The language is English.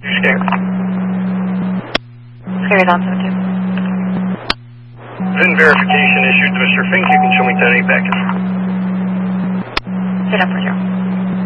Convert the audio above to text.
Scared. Scared on 72. VIN verification issued to Mr. Fink. You can show me 10-8 package. Sit up for 0.